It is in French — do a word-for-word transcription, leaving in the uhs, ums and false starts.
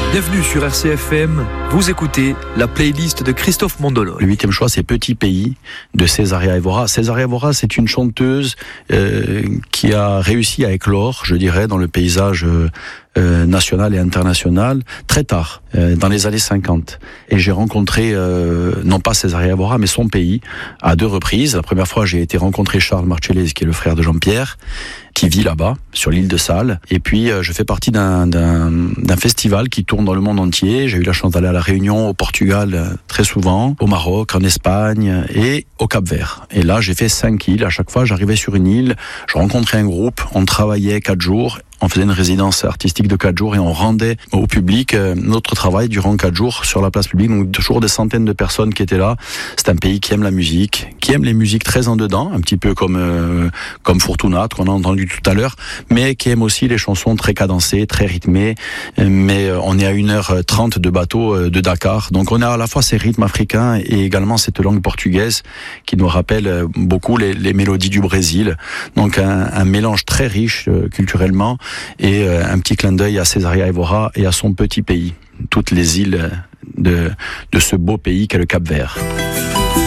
Bienvenue sur R C F M, vous écoutez la playlist de Christophe Mondolo. Le huitième choix, c'est Petit Pays de Césaria Évora. Césaria Évora, c'est une chanteuse euh, qui a réussi à éclore, je dirais, dans le paysage euh, euh, national et international très tard, euh, dans les années cinquante. Et j'ai rencontré, euh, non pas Césaria Évora, mais son pays, à deux reprises. La première fois, j'ai été rencontrer Charles Marcellesi, qui est le frère de Jean-Pierre, qui vit là-bas, sur l'île de Salles. Et puis, euh, je fais partie d'un, d'un, d'un festival qui tourne dans le monde entier. J'ai eu la chance d'aller à La Réunion, au Portugal, euh, très souvent, au Maroc, en Espagne et au Cap-Vert. Et là, j'ai fait cinq îles. À chaque fois, j'arrivais sur une île, je rencontrais un groupe, on travaillait quatre jours. On faisait une résidence artistique de quatre jours et on rendait au public euh, notre travail durant quatre jours sur la place publique. Donc toujours des centaines de personnes qui étaient là. C'est un pays qui aime la musique, qui aime les musiques très en dedans, un petit peu comme euh, comme Fortunat qu'on a entendu tout à l'heure, mais qui aime aussi les chansons très cadencées, très rythmées. Mais euh, on est à une heure trente de bateau euh, de Dakar. Donc on a à la fois ces rythmes africains et également cette langue portugaise qui nous rappelle beaucoup les, les mélodies du Brésil. Donc un, un mélange très riche euh, culturellement. Et euh, un petit clin d'œil à Césaria Évora et à son petit pays, toutes les îles de, de ce beau pays qu'est le Cap-Vert.